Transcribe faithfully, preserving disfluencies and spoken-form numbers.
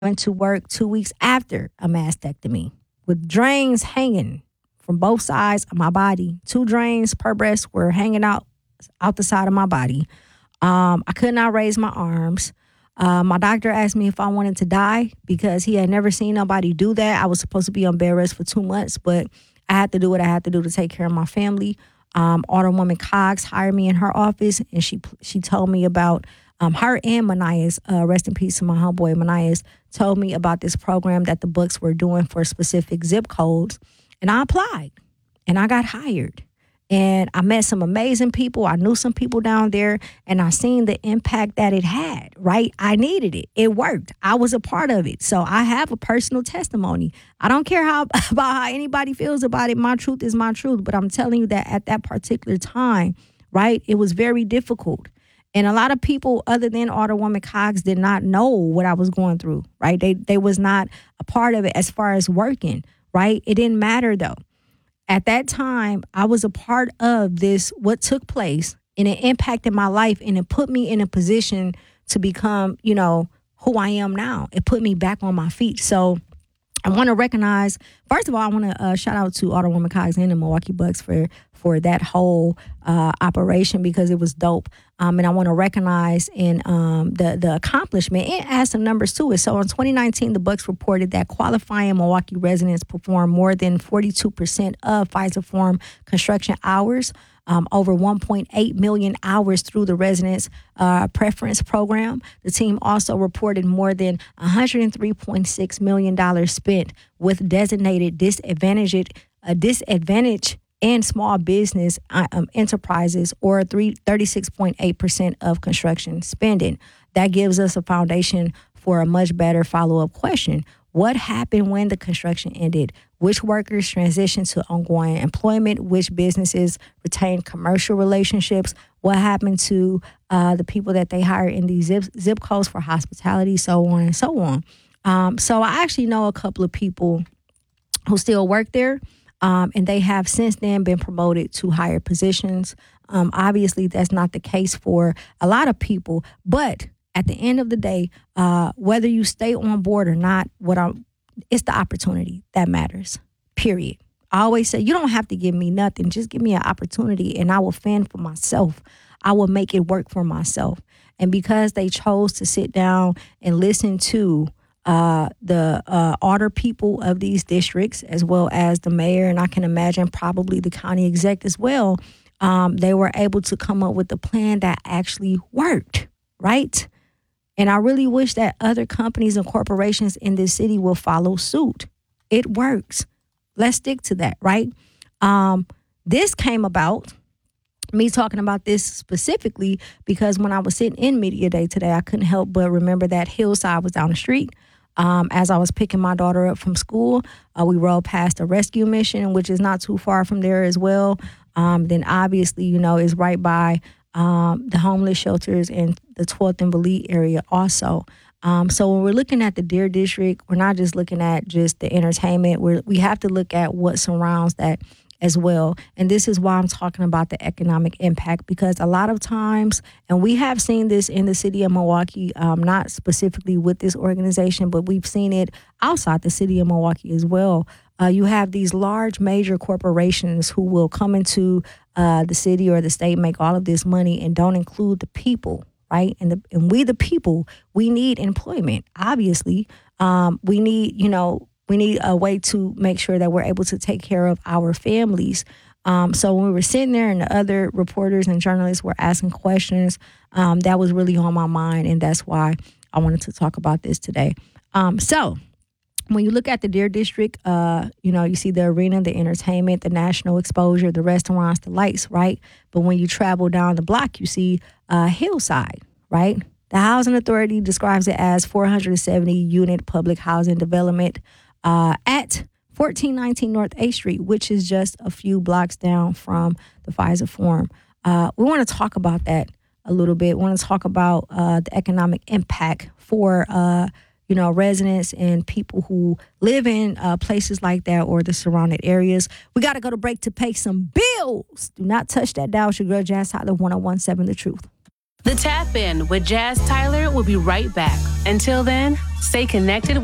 went to work two weeks after a mastectomy with drains hanging from both sides of my body. Two drains per breast were hanging out out the side of my body. Um, I could not raise my arms. Uh, my doctor asked me if I wanted to die because he had never seen nobody do that. I was supposed to be on bed rest for two months, but I had to do what I had to do to take care of my family. Um, Alderwoman Cox hired me in her office, and she she told me about um, her and Manias, uh, rest in peace to my homeboy Manias, told me about this program that the Bucks were doing for specific zip codes. And I applied, and I got hired. And I met some amazing people. I knew some people down there, and I seen the impact that it had, right? I needed it. It worked. I was a part of it. So I have a personal testimony. I don't care how about how anybody feels about it. My truth is my truth. But I'm telling you that at that particular time, right, it was very difficult. And a lot of people other than Alderwoman Cox did not know what I was going through, right? They they was not a part of it as far as working, right? It didn't matter, though. At that time, I was a part of this, what took place, and it impacted my life, and it put me in a position to become, you know, who I am now. It put me back on my feet. So I want to recognize, first of all, I want to uh, shout out to Alderwoman Cox and the Milwaukee Bucks for for that whole uh, operation because it was dope. Um, and I want to recognize in um, the the accomplishment and add some numbers to it. So in twenty nineteen, the Bucks reported that qualifying Milwaukee residents performed more than forty-two percent of FISA form construction hours, um, over one point eight million hours through the residents uh, preference program. The team also reported more than one hundred three point six million dollars spent with designated disadvantaged uh, disadvantaged and small business um, enterprises, or thirty-six point eight percent of construction spending. That gives us a foundation for a much better follow-up question. What happened when the construction ended? Which workers transitioned to ongoing employment? Which businesses retained commercial relationships? What happened to uh, the people that they hired in these zip, zip codes for hospitality, so on and so on? Um, so I actually know a couple of people who still work there. Um, and they have since then been promoted to higher positions. Um, obviously, that's not the case for a lot of people. But at the end of the day, uh, whether you stay on board or not, what I'm, it's the opportunity that matters, period. I always say, you don't have to give me nothing. Just give me an opportunity, and I will fend for myself. I will make it work for myself. And because they chose to sit down and listen to Uh, the uh, order people of these districts, as well as the mayor, and I can imagine probably the county exec as well, um, they were able to come up with a plan that actually worked, right? And I really wish that other companies and corporations in this city will follow suit. It works. Let's stick to that, right? Um, this came about, me talking about this specifically, because when I was sitting in Media Day today, I couldn't help but remember that Hillside was down the street. Um, as I was picking my daughter up from school, uh, we rode past a rescue mission, which is not too far from there as well. Um, then obviously, you know, is right by um, the homeless shelters in the twelfth and Valete area also. Um, so when we're looking at the Deer District, we're not just looking at just the entertainment. We're, we have to look at what surrounds that as well. And this is why I'm talking about the economic impact, because a lot of times, and we have seen this in the city of Milwaukee, um, not specifically with this organization, but we've seen it outside the city of Milwaukee as well. Uh, you have these large major corporations who will come into uh, the city or the state, make all of this money, and don't include the people, right? And, the, and we, the people, we need employment, obviously. Um, we need, you know, We need a way to make sure that we're able to take care of our families. Um, so when we were sitting there and the other reporters and journalists were asking questions, um, that was really on my mind, and that's why I wanted to talk about this today. Um, so when you look at the Deer District, uh, you know, you see the arena, the entertainment, the national exposure, the restaurants, the lights, right? But when you travel down the block, you see uh, Hillside, right? The Housing Authority describes it as four hundred seventy unit public housing development Uh, at fourteen nineteen North eighth Street, which is just a few blocks down from the FISA Forum. Uh, we want to talk about that a little bit. We want to talk about uh, the economic impact for, uh, you know, residents and people who live in uh, places like that or the surrounding areas. We got to go to break to pay some bills. Do not touch that dial. It's your girl, Jazz Tyler, one oh one point seven The Truth. The Tap In with Jazz Tyler will be right back. Until then, Stay connected